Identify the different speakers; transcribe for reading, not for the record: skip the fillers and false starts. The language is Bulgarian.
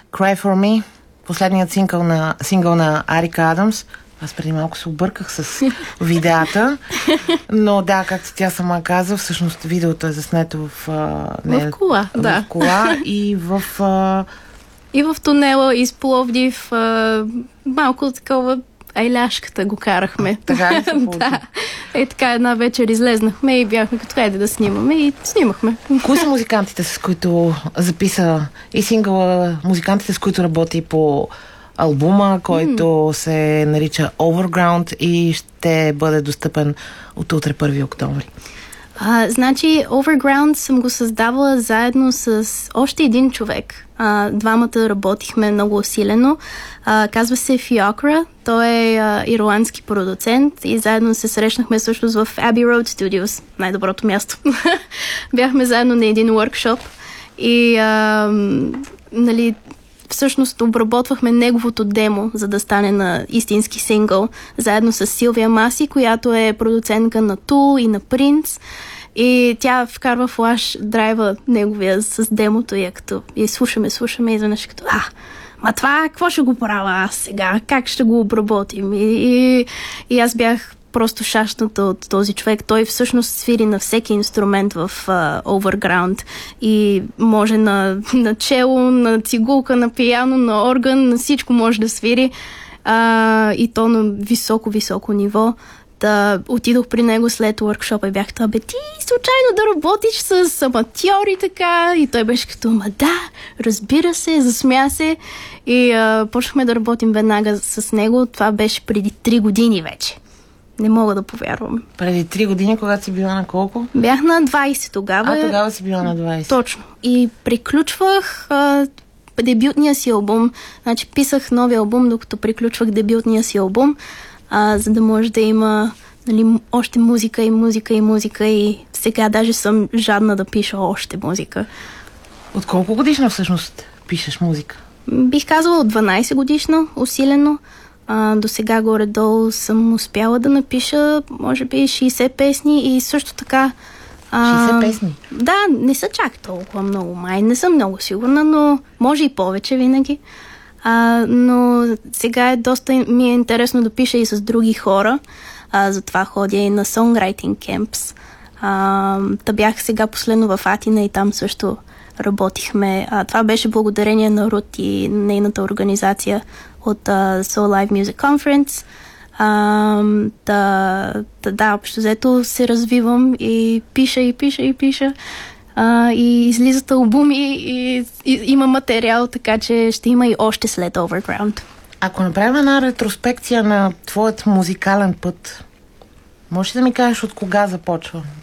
Speaker 1: Cry For Me, последният сингъл на Арика Адамс. Аз преди малко се обърках с видеята, но да, както тя сама каза, всъщност видеото е заснето в
Speaker 2: кола,
Speaker 1: в кола и
Speaker 2: в тунела из Пловдив, малко такова айляшката го карахме.
Speaker 1: Така ли се получи?
Speaker 2: Да. Така една вечер излезнахме и бяхме като хайде да снимаме и снимахме.
Speaker 1: Кои са музикантите, с които записа и сингъла, музикантите, с които работи по албума, който се нарича Overground и ще бъде достъпен от утре 1 октомври?
Speaker 2: Значи Overground съм го създавала заедно с още един човек. Двамата работихме много усилено. Казва се Fiocra. Той е ирландски продуцент и заедно се срещнахме също в Abbey Road Studios, най-доброто място. Бяхме заедно на един workshop и нали, всъщност обработвахме неговото демо, за да стане на истински сингъл, заедно с Силвия Маси, която е продуцентка на Tool и на Prince. И тя вкарва флаш драйва неговия с демото и като и слушаме и изведнъж като ма това, какво ще го правя аз сега? Как ще го обработим? И аз бях просто шашната от този човек. Той всъщност свири на всеки инструмент в Overground и може на чело, на цигулка, на пиано, на орган, на всичко може да свири и то на високо ниво. Да, отидох при него след workshop и бях това, ти случайно да работиш с аматьори така? И той беше като, да, разбира се, засмя се и почнахме да работим веднага с него. Това беше преди 3 години вече. Не мога да повярвам.
Speaker 1: Преди 3 години, когато си била на колко?
Speaker 2: Бях на 20 тогава.
Speaker 1: Тогава си била на 20.
Speaker 2: Точно. И приключвах дебютния си албум. Значи писах новия албум, докато приключвах дебютния си албум, за да може да има, нали, още музика и сега даже съм жадна да пиша още музика.
Speaker 1: От колко годишна всъщност пишеш музика?
Speaker 2: Бих казала от 12 годишна, усилено. До сега горе-долу съм успяла да напиша може би 60 песни и също така
Speaker 1: 60 песни?
Speaker 2: Да, не са чак толкова много, май. Не съм много сигурна, но може и повече винаги. Но сега доста ми е интересно да пиша и с други хора. Затова ходя и на songwriting camps. Та бях сега последно в Атина и там също работихме. Това беше благодарение на Рут и нейната организация от Soul Live Music Conference. Да, общо взето се развивам и пиша. И излизат албуми и има материал, така че ще има и още след Overground.
Speaker 1: Ако направим една ретроспекция на твоят музикален път, можеш да ми кажеш от кога започва?